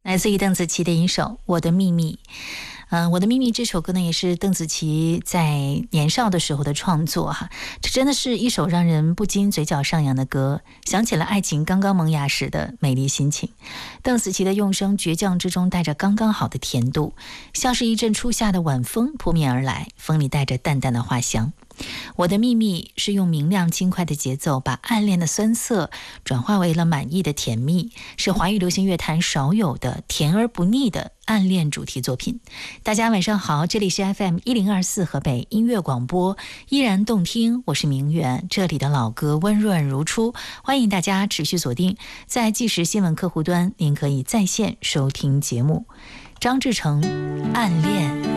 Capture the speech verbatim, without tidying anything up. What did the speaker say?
来自于邓紫棋的一首《我的秘密》。嗯、呃，我的秘密这首歌呢，也是邓紫棋在年少的时候的创作哈。这真的是一首让人不禁嘴角上扬的歌，想起了爱情刚刚萌芽时的美丽心情。邓紫棋的用声倔强之中带着刚刚好的甜度，像是一阵初夏的晚风扑面而来，风里带着淡淡的花香。我的秘密是用明亮轻快的节奏把暗恋的酸涩转化为了满意的甜蜜，是华语流行乐坛少有的甜而不腻的暗恋主题作品。大家晚上好，这里是 F M 一零二四河北音乐广播，依然动听，我是明媛，这里的老歌温润如初，欢迎大家持续锁定在即时新闻客户端，您可以在线收听节目。张志成，暗恋。